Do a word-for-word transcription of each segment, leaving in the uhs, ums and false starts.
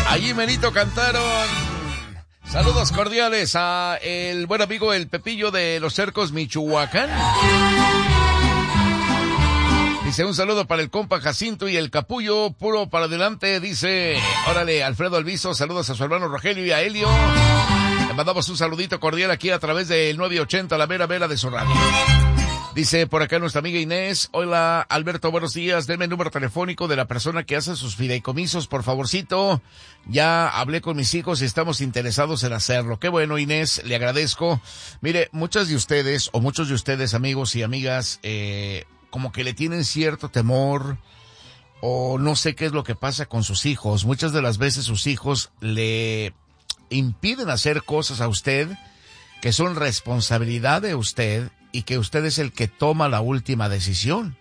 Allí merito cantaron. Saludos cordiales a el buen amigo el Pepillo de Los Cercos, Michoacán. Dice, un saludo para el compa Jacinto y el capullo, puro para adelante. Dice, órale, Alfredo Alviso, saludos a su hermano Rogelio y a Helio. Le mandamos un saludito cordial aquí a través del nueve ochenta, la vera vera de su radio. Dice por acá nuestra amiga Inés, hola Alberto, buenos días, denme el número telefónico de la persona que hace sus fideicomisos, por favorcito. Ya hablé con mis hijos y estamos interesados en hacerlo. Qué bueno, Inés, le agradezco. Mire, muchas de ustedes, o muchos de ustedes, amigos y amigas, eh, como que le tienen cierto temor, o no sé qué es lo que pasa con sus hijos. Muchas de las veces sus hijos le impiden hacer cosas a usted que son responsabilidad de usted, y que usted es el que toma la última decisión.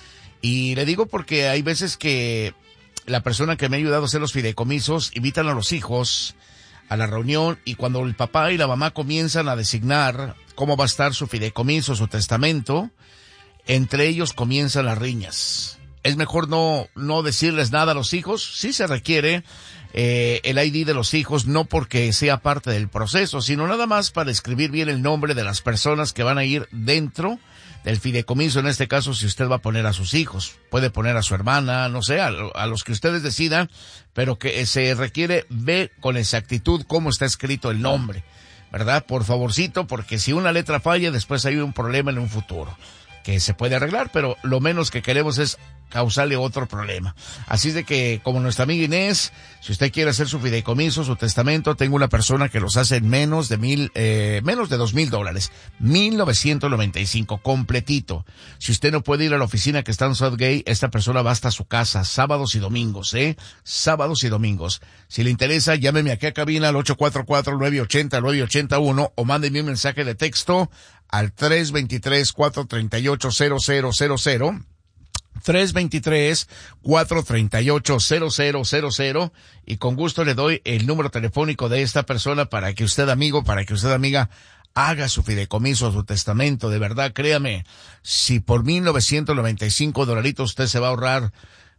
Y le digo porque hay veces que la persona que me ha ayudado a hacer los fideicomisos invitan a los hijos a la reunión, y cuando el papá y la mamá comienzan a designar cómo va a estar su fideicomiso, su testamento, entre ellos comienzan las riñas. Es mejor no, no decirles nada a los hijos. Sí se requiere eh, el I D de los hijos, no porque sea parte del proceso, sino nada más para escribir bien el nombre de las personas que van a ir dentro del fideicomiso. En este caso, si usted va a poner a sus hijos, puede poner a su hermana, no sé, a, a los que ustedes decidan, pero que se requiere ver con exactitud cómo está escrito el nombre, ¿verdad? Por favorcito, porque si una letra falla, después hay un problema en un futuro que se puede arreglar, pero lo menos que queremos es causarle otro problema. Así de que, como nuestra amiga Inés, si usted quiere hacer su fideicomiso, su testamento, tengo una persona que los hace en menos de mil, eh, menos de dos mil dólares, mil novecientos noventa y cinco, completito. Si usted no puede ir a la oficina que está en Southgate, esta persona va hasta su casa, sábados y domingos, eh, sábados y domingos. Si le interesa, llámeme aquí a cabina al ocho cuatro cuatro, nueve ocho cero, nueve ocho uno o mándeme un mensaje de texto al tres dos tres, cuatro tres ocho, cero cero cero cero. tres dos tres, cuatro tres ocho, cero cero cero cero, y con gusto le doy el número telefónico de esta persona para que usted, amigo, para que usted, amiga, haga su fideicomiso, su testamento. De verdad, créame, si por mil novecientos noventa y cinco dolaritos usted se va a ahorrar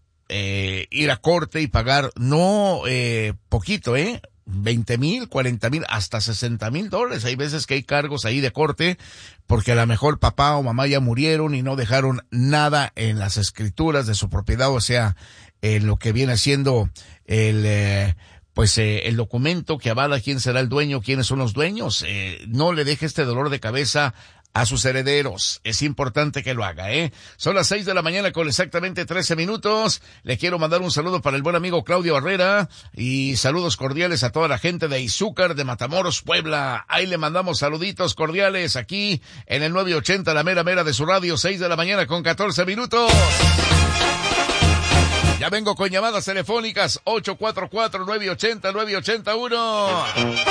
eh, ir a corte y pagar, no eh, poquito, eh, veinte mil, cuarenta mil, hasta sesenta mil dólares. Hay veces que hay cargos ahí de corte porque a lo mejor papá o mamá ya murieron y no dejaron nada en las escrituras de su propiedad, o sea, en lo que viene siendo el, eh, pues, eh, el documento que avala quién será el dueño, quiénes son los dueños. Eh, no le deje este dolor de cabeza a sus herederos. Es importante que lo haga, ¿eh? Son las seis de la mañana con exactamente trece minutos. Le quiero mandar un saludo para el buen amigo Claudio Barrera y saludos cordiales a toda la gente de Izúcar, de Matamoros, Puebla. Ahí le mandamos saluditos cordiales aquí en el nueve ochenta, la mera mera de su radio, seis de la mañana con catorce minutos. Ya vengo con llamadas telefónicas ocho cuatro cuatro, nueve ocho cero, nueve ocho uno.